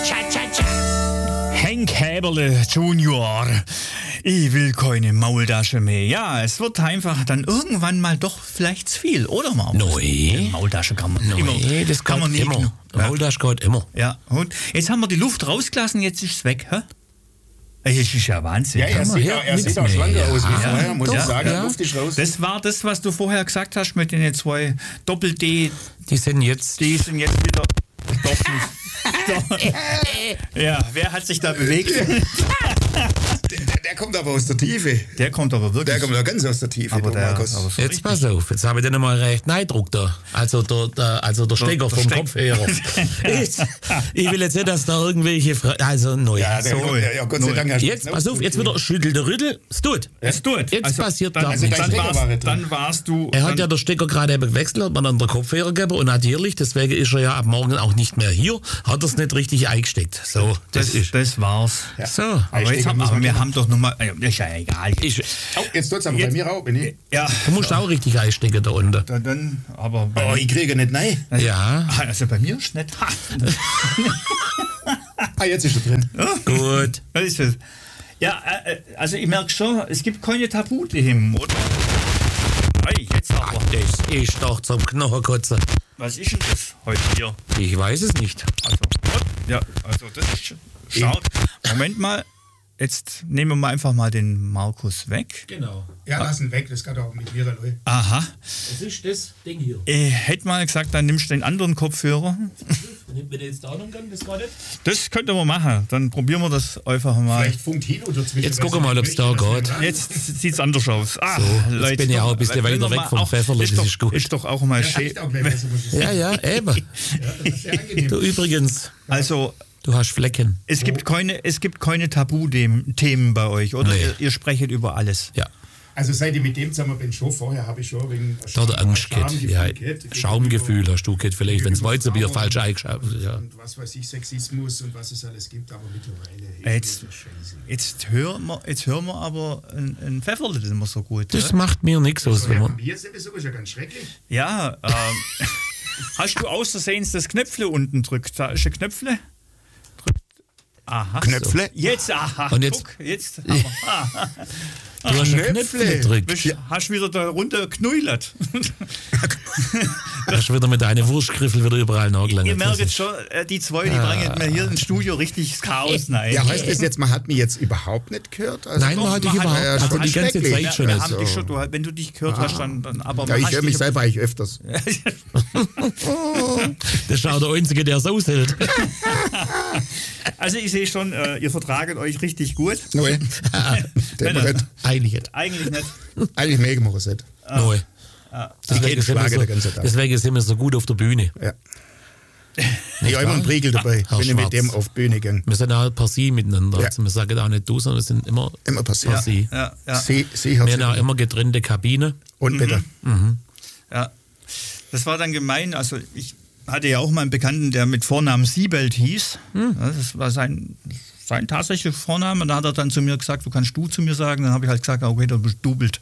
Henk Häberle Junior. Ich will keine Maultasche mehr. Ja, es wird einfach dann irgendwann mal doch vielleicht zu viel, oder mal? Nein. Maultasche kann man immer. Das kann man nie immer. Maultasche geht immer. Ja, und jetzt haben wir die Luft rausgelassen, jetzt ist es weg, hä? Das ist ja Wahnsinn. Ja, er sieht auch schlanker aus wie vorher, muss ich sagen. Ja. Luft ist raus. Das war das, was du vorher gesagt hast mit den 2 Doppel-D. Die sind jetzt wieder doch nicht. Ja, wer hat sich da bewegt? Der kommt aber aus der Tiefe. Der kommt aber wirklich. Der kommt ja ganz aus der Tiefe, aber der Markus. Aber so jetzt richtig. pass auf, jetzt habe ich den mal recht Neidruck da. Also der Stecker vom Kopfhörer. Ich will jetzt nicht, dass da irgendwelche also neu. Ja, Gott sei Dank. Jetzt, pass auf, jetzt wieder schüttelt der Rüttel. Es tut. Jetzt passiert dann, gar nichts. Dann warst du. Er hat ja der Stecker gerade eben gewechselt, hat man an der Kopfhörer gegeben und natürlich, deswegen ist er ja ab morgen auch nicht mehr hier, hat er es nicht richtig eingesteckt. So, das war's. Ja. So. Aber wir haben doch nochmal. Ist ja egal. Jetzt tut's aber bei mir auch, bin ich. Ja. Du musst auch richtig einstecken da unten. Dann, aber ich kriege nicht nein. Ja. Also bei mir ist nicht. Jetzt ist er drin. Gut. Ja, also ich merke schon, es gibt keine Tabuthemen, oder? Jetzt aber. Das ist doch zum Knochenkotzen. Was ist denn das heute hier? Ich weiß es nicht. Also das ist stark. Moment mal. Jetzt nehmen wir mal einfach mal den Markus weg. Genau. Ja, lass ihn weg, das geht auch mit mir, Leute. Aha. Das ist das Ding hier. Ich hätte mal gesagt, dann nimmst du den anderen Kopfhörer. Wenn du jetzt da noch kann, das gar nicht. Das könnten wir machen. Dann probieren wir das einfach mal. Vielleicht funkt Hilo dazwischen. Jetzt gucken wir mal, ob es da geht. Jetzt sieht es anders aus. So, Leute, jetzt bin ich auch ein bisschen weiter weg vom Pfefferle, das ist gut. Ist doch auch mal schön. Ja, eben. Das ist sehr angenehm. Du übrigens. Also. Du hast Flecken. Es gibt keine Tabuthemen bei euch, oder? Nee. Ihr sprecht über alles. Ja. Also seit ich mit dem zusammen bin, schon vorher habe ich schon wegen Angst gehabt. Ja, Schaumgefühl hast du gehabt, vielleicht, wenn das Weizenbier falsch eingeschaut ja. Und was weiß ich, Sexismus und was es alles gibt, aber mittlerweile Jetzt hören wir aber ein Pfefferle, das ist immer so gut. Das macht mir nichts aus. Bier sowieso ist ja ganz schrecklich. Ja, hast du aus Versehen das Knöpfle unten drückt? Da ist ein Knöpfle. Aha. Knöpfle? Jetzt, aha. Und jetzt, guck, jetzt haben wir. Du hast einen Knöpfle gedrückt. Hast wieder da runter geknäulert. Hast wieder mit deinen Wurstgriffel wieder überall nachgelangt. Ihr merkt jetzt schon, die 2, die bringen mir hier ins Studio richtig das Chaos rein. Ja, heißt das jetzt, man hat mich jetzt überhaupt nicht gehört? Also Nein, man hat dich überhaupt also die ganze Zeit schon nicht. Dich schon, wenn du dich gehört hast, dann aber... Ja, ich höre mich selber eigentlich öfters. Das ist auch der Einzige, der es aushält. Also ich sehe schon, ihr vertraget euch richtig gut. Nein, eigentlich nicht. Eigentlich nicht. Eigentlich mögen wir es nicht. Nein. Deswegen sind wir so gut auf der Bühne. Ja. Ich habe immer einen Priegel dabei, wenn ich mit dem auf die Bühne gehe. Wir sind auch per Sie miteinander. Ja. Also wir sagen auch nicht du, sondern wir sind immer per Sie. Ja. Sie wir haben auch immer getrennte Kabine. Und bitte. Ja. Das war dann gemein. Also ich hatte ja auch mal einen Bekannten, der mit Vornamen Siebelt hieß. Das war sein tatsächlicher Vorname. Und da hat er dann zu mir gesagt, du kannst du zu mir sagen. Dann habe ich halt gesagt, okay, du bist doppelt.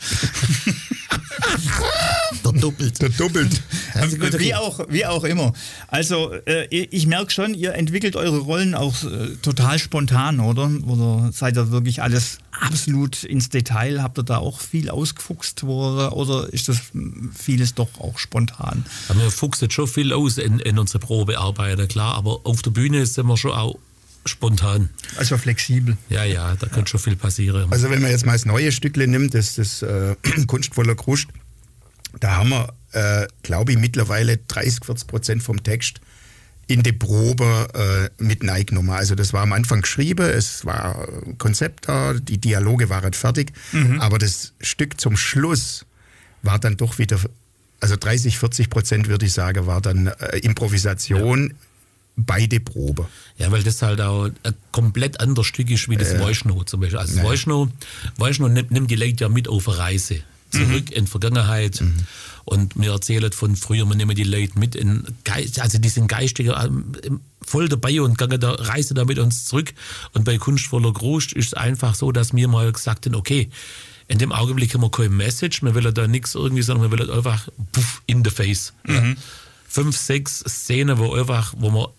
Der doppelt. Wie auch immer. Also ich merke schon, ihr entwickelt eure Rollen auch total spontan, oder? Oder seid ihr wirklich alles absolut ins Detail? Habt ihr da auch viel ausgefuchst? Oder ist das vieles doch auch spontan? Ja, wir fuchsen schon viel aus in unsere Probearbeiten, klar. Aber auf der Bühne sind wir schon auch spontan. Also flexibel. Ja, da kann schon viel passieren. Also wenn man jetzt mal das neue Stückle nimmt, das Kunst voller Krust, da haben wir, glaube ich, mittlerweile 30-40% vom Text in die Probe mit reingenommen. Also das war am Anfang geschrieben, es war Konzept da, die Dialoge waren fertig, aber das Stück zum Schluss war dann doch wieder, also 30-40% würde ich sagen, war dann Improvisation bei der Probe. Ja, weil das halt auch ein komplett anderes Stück ist wie das Weischnow zum Beispiel. Also Weischnow nimmt die Leute ja mit auf eine Reise. Zurück in die Vergangenheit und mir erzählen von früher, man nimmt die Leute mit in also die sind geistig voll dabei und gehen da Reise da mit uns zurück. Und bei Kunst voller Krust ist es einfach so, dass wir mal gesagt haben, okay, in dem Augenblick haben wir keine Message, wir wollen da nichts irgendwie, sondern wir wollen einfach in the face. 5, 6 Szenen, wo wir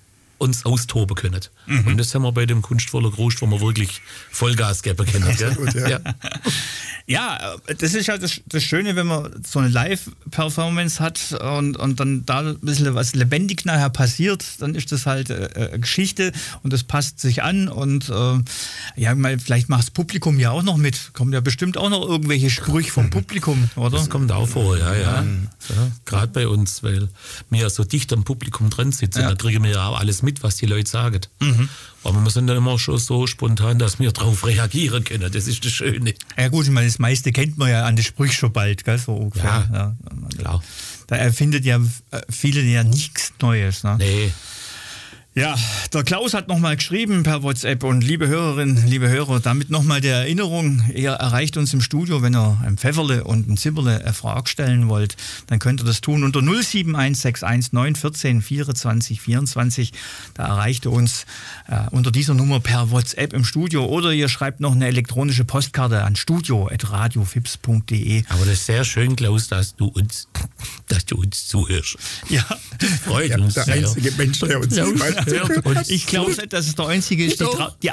uns austoben können. Und das haben wir bei dem Kunstvoller Grusch, wo wir wirklich Vollgas geben können. Absolut, ja. Ja, das ist ja das Schöne, wenn man so eine Live-Performance hat und dann da ein bisschen was lebendig nachher passiert, dann ist das halt eine Geschichte und das passt sich an und vielleicht macht das Publikum ja auch noch mit. Kommen ja bestimmt auch noch irgendwelche Sprüche vom Publikum, oder? Das kommt auch vor, ja. Gerade bei uns, weil wir ja so dicht am Publikum dran sitzen, da kriegen wir ja auch alles mit, was die Leute sagen. Aber wir sind dann immer schon so spontan, dass wir darauf reagieren können. Das ist das Schöne. Ja gut, ich meine, das meiste kennt man ja an den Sprüchen schon bald, gell? So ungefähr. Ja, klar. Da erfindet ja viele ja nichts Neues. Ne? Nee. Ja, der Klaus hat nochmal geschrieben per WhatsApp und liebe Hörerinnen, liebe Hörer, damit nochmal der Erinnerung, ihr erreicht uns im Studio, wenn ihr einem Pfefferle und einem Zibberle eine Frage stellen wollt, dann könnt ihr das tun unter 07161 914 24 24. Da erreicht ihr uns unter dieser Nummer per WhatsApp im Studio oder ihr schreibt noch eine elektronische Postkarte an studio@radiofips.de. Aber das ist sehr schön, Klaus, dass du uns zuhörst. Ja, freut uns der sehr. einzige Mensch, der uns Ja, ich glaube nicht, dass es der einzige ist, die